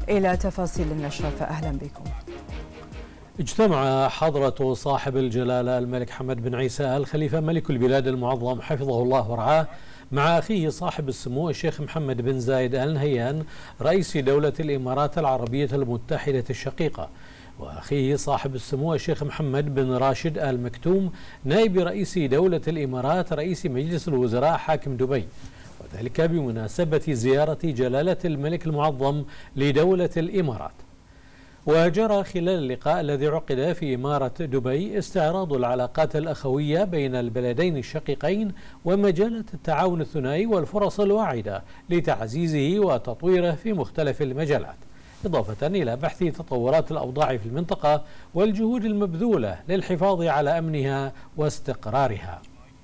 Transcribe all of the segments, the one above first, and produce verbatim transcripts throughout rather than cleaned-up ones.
إلى تفاصيل النشرة فأهلا بكم. اجتمع حضرة صاحب الجلالة الملك حمد بن عيسى آل خليفة ملك البلاد المعظم حفظه الله ورعاه مع أخيه صاحب السمو الشيخ محمد بن زايد آل نهيان رئيس دولة الإمارات العربية المتحدة الشقيقة، وأخيه صاحب السمو الشيخ محمد بن راشد آل مكتوم نائب رئيس دولة الإمارات رئيس مجلس الوزراء حاكم دبي، وذلك بمناسبة زيارة جلالة الملك المعظم لدولة الإمارات. وجرى خلال اللقاء الذي عقد في إمارة دبي استعراض العلاقات الأخوية بين البلدين الشقيقين ومجالات التعاون الثنائي والفرص الواعدة لتعزيزه وتطويره في مختلف المجالات، إضافة إلى بحث تطورات الأوضاع في المنطقة والجهود المبذولة للحفاظ على أمنها واستقرارها.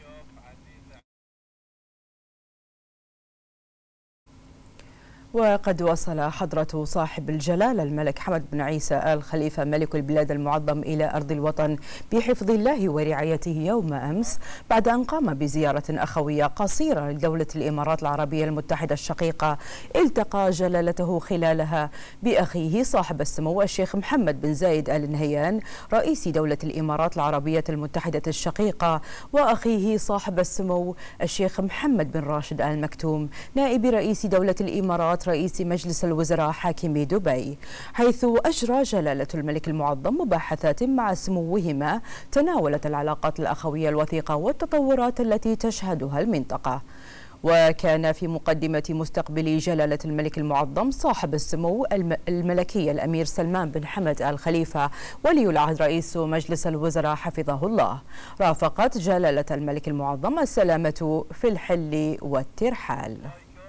وقد وصل حضرة صاحب الجلالة الملك حمد بن عيسى آل خليفة ملك البلاد المعظم إلى أرض الوطن بحفظ الله ورعايته يوم أمس بعد أن قام بزيارة أخوية قصيرة لدولة الإمارات العربية المتحدة الشقيقة، التقى جلالته خلالها بأخيه صاحب السمو الشيخ محمد بن زايد آل نهيان رئيس دولة الإمارات العربية المتحدة الشقيقة، وأخيه صاحب السمو الشيخ محمد بن راشد آل مكتوم نائب رئيس دولة الإمارات رئيس مجلس الوزراء حاكم دبي، حيث أجرى جلالة الملك المعظم مباحثات مع سموهما تناولت العلاقات الأخوية الوثيقة والتطورات التي تشهدها المنطقة. وكان في مقدمة مستقبل جلالة الملك المعظم صاحب السمو الملكي الأمير سلمان بن حمد آل خليفة ولي العهد رئيس مجلس الوزراء حفظه الله، رافقت جلالة الملك المعظم السلامة في الحل والترحال.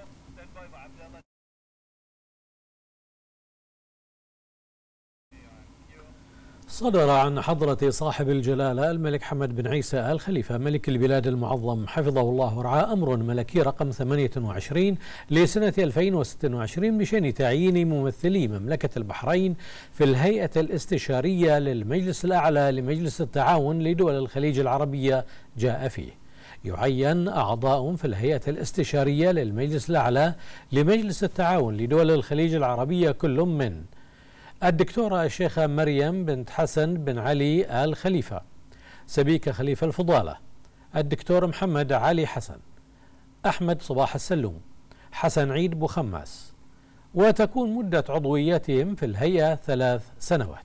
صدر عن حضرة صاحب الجلالة الملك حمد بن عيسى آل خليفة ملك البلاد المعظم حفظه الله ورعاه أمر ملكي رقم ثمانية وعشرين لسنة ألفين وستة وعشرين بشأن تعيين ممثلي مملكة البحرين في الهيئة الاستشارية للمجلس الأعلى لمجلس التعاون لدول الخليج العربية جاء فيه. يعين أعضاء في الهيئة الاستشارية للمجلس الأعلى لمجلس التعاون لدول الخليج العربية كل من الدكتورة الشيخة مريم بنت حسن بن علي آل خليفة، سبيكة خليفة الفضالة، الدكتور محمد علي حسن، أحمد صباح السلوم، حسن عيد بوخماس، وتكون مدة عضويتهم في الهيئة ثلاث سنوات.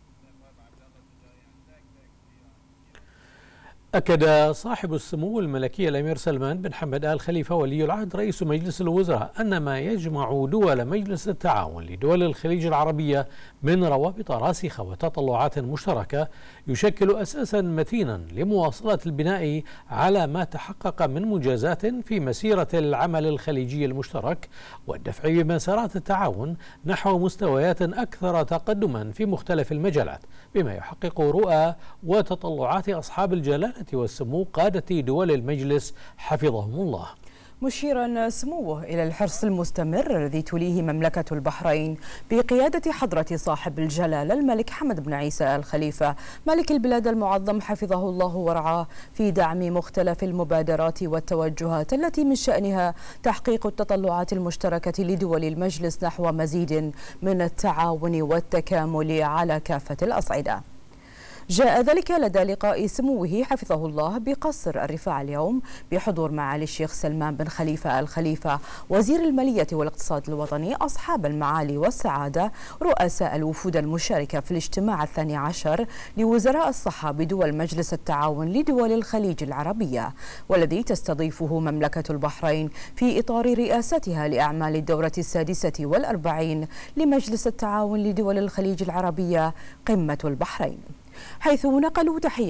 أكد صاحب السمو الملكي الأمير سلمان بن حمد آل خليفة ولي العهد رئيس مجلس الوزراء أن ما يجمع دول مجلس التعاون لدول الخليج العربية من روابط راسخة وتطلعات مشتركة يشكل أساسا متينا لمواصلة البناء على ما تحقق من منجزات في مسيرة العمل الخليجي المشترك والدفع بمسارات التعاون نحو مستويات أكثر تقدما في مختلف المجالات، بما يحقق رؤى وتطلعات أصحاب الجلالة والسمو قادة دول المجلس حفظهم الله. مشيرا سموه إلى الحرص المستمر الذي توليه مملكة البحرين بقيادة حضرة صاحب الجلالة الملك حمد بن عيسى آل خليفة ملك البلاد المعظم حفظه الله ورعاه في دعم مختلف المبادرات والتوجهات التي من شأنها تحقيق التطلعات المشتركة لدول المجلس نحو مزيد من التعاون والتكامل على كافة الأصعدة. جاء ذلك لدى لقاء سموه حفظه الله بقصر الرفاع اليوم بحضور معالي الشيخ سلمان بن خليفة آل خليفة وزير المالية والاقتصاد الوطني، أصحاب المعالي والسعادة، رؤساء الوفود المشاركة في الاجتماع الثاني عشر لوزراء الصحة بدول مجلس التعاون لدول الخليج العربية، والذي تستضيفه مملكة البحرين في إطار رئاستها لأعمال الدورة السادسة والأربعين لمجلس التعاون لدول الخليج العربية قمة البحرين، حيث نقلوا تحية